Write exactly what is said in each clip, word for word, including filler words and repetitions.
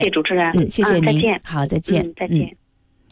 谢谢主持人。 嗯，谢谢您、 啊、再见。 好，再见。 嗯，再见。嗯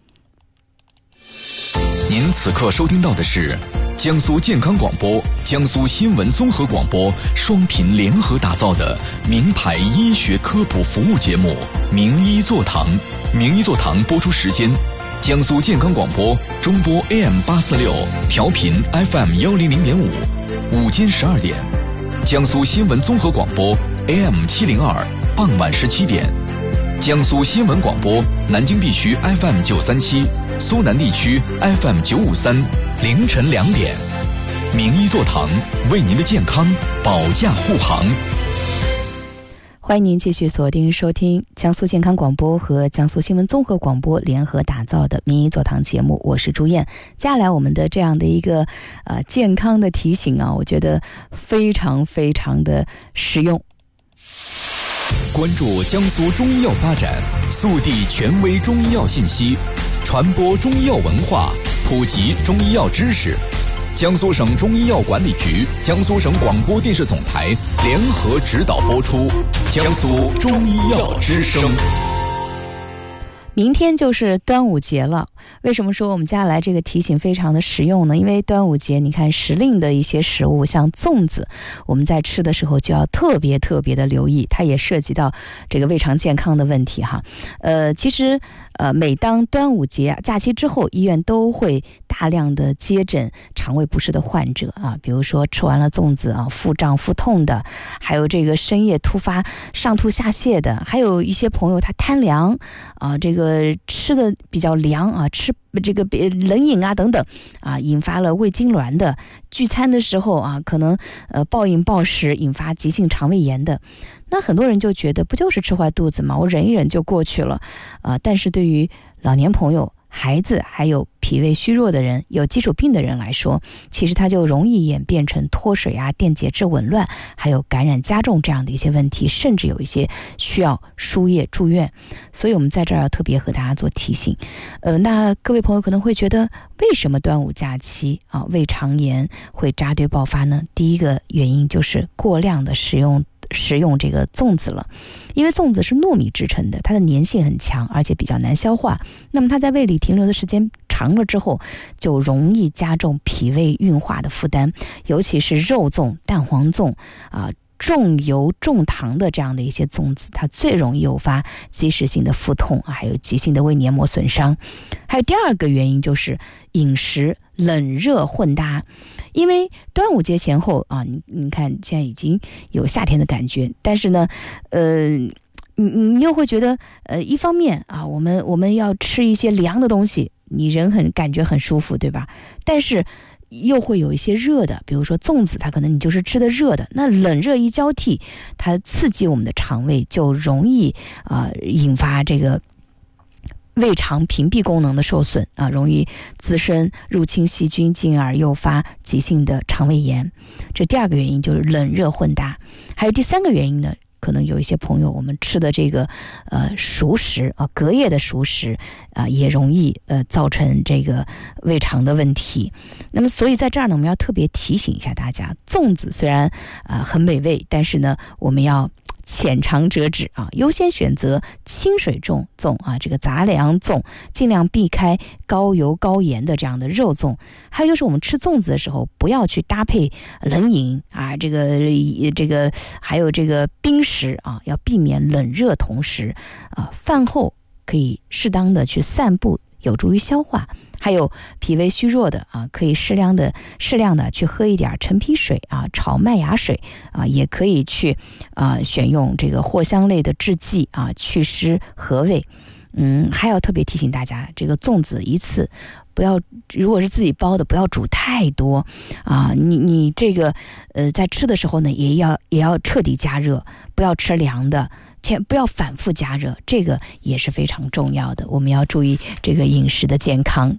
您此刻收听到的是江苏健康广播、江苏新闻综合广播双频联合打造的名牌医学科普服务节目《名医座堂》。名医座堂播出时间：江苏健康广播中波 A M 八四六，调频 F M 幺零零点五，午间十二点；江苏新闻综合广播 A M 七零二，傍晚十七点；江苏新闻广播南京地区 F M 九三七。苏南地区 F M 九五三，凌晨两点，名医座堂为您的健康保驾护航。 欢迎您继续锁定收听江苏健康广播和江苏新闻综合广播联合打造的名医座堂节目，我是朱燕。接下来我们的这样的一个呃健康的提醒啊，我觉得非常非常的实用。 关注江苏中医药发展，速递权威中医药信息，传播中医药文化，普及中医药知识。江苏省中医药管理局、江苏省广播电视总台联合指导播出。江苏中医药之声。 明天就是端午节了，为什么说我们接下来这个提醒非常的实用呢？因为端午节你看时令的一些食物像粽子，我们在吃的时候就要特别特别的留意，它也涉及到这个胃肠健康的问题哈。呃，其实呃，每当端午节啊假期之后，医院都会大量的接诊肠胃不适的患者啊，比如说吃完了粽子啊腹胀腹痛的，还有这个深夜突发上吐下泻的，还有一些朋友他贪凉啊，这个吃的比较凉啊，吃这个冷饮啊等等啊，引发了胃痉挛的，聚餐的时候啊可能呃暴饮暴食引发急性肠胃炎的。那很多人就觉得不就是吃坏肚子吗？我忍一忍就过去了啊、呃。但是对于老年朋友、孩子还有脾胃虚弱的人、有基础病的人来说，其实它就容易演变成脱水啊、电解质紊乱，还有感染加重这样的一些问题，甚至有一些需要输液住院。所以我们在这儿要特别和大家做提醒。呃，那各位朋友可能会觉得，为什么端午假期啊胃肠炎会扎堆爆发呢？第一个原因就是过量的食用食用这个粽子了，因为粽子是糯米制成的，它的粘性很强，而且比较难消化。那么它在胃里停留的时间长了之后，就容易加重脾胃运化的负担，尤其是肉粽、蛋黄粽啊、重油重糖的这样的一些粽子，它最容易诱发即时性的腹痛，还有急性的胃黏膜损伤。还有第二个原因就是饮食冷热混搭。因为端午节前后啊，你你看现在已经有夏天的感觉，但是呢，呃，你你又会觉得，呃，一方面啊，我们我们要吃一些凉的东西，你人很感觉很舒服，对吧？但是又会有一些热的，比如说粽子，它可能你就是吃的热的，那冷热一交替，它刺激我们的肠胃，就容易啊、呃、引发这个胃肠屏蔽功能的受损啊，容易滋生入侵细菌，进而诱发急性的肠胃炎。这第二个原因就是冷热混搭。还有第三个原因呢，可能有一些朋友我们吃的这个呃熟食啊，隔夜的熟食啊，也容易呃造成这个胃肠的问题。那么所以在这儿呢，我们要特别提醒一下大家，粽子虽然啊、呃、很美味，但是呢我们要浅尝辄止啊，优先选择清水粽粽啊，这个杂粮粽，尽量避开高油高盐的这样的肉粽。还有就是我们吃粽子的时候，不要去搭配冷饮啊，这个这个还有这个冰食啊，要避免冷热同时啊。饭后可以适当的去散步，有助于消化。还有脾胃虚弱的啊，可以适量的适量的去喝一点陈皮水啊，炒麦芽水啊，也可以去啊选用这个藿香类的制剂啊，祛湿和胃。嗯，还要特别提醒大家，这个粽子一次不要，如果是自己包的，不要煮太多啊。你你这个呃在吃的时候呢，也要也要彻底加热，不要吃凉的。千不要反复加热，这个也是非常重要的。我们要注意这个饮食的健康。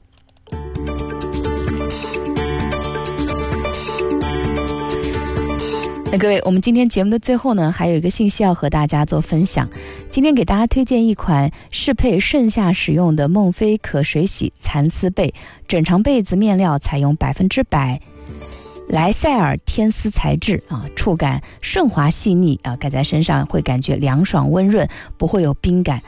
那各位，我们今天节目的最后呢，还有一个信息要和大家做分享。今天给大家推荐一款适配盛夏使用的梦飞可水洗蚕丝被，整长被子面料采用百分之百莱赛尔天丝材质啊，触感顺滑细腻啊，盖在身上会感觉凉爽温润，不会有冰感。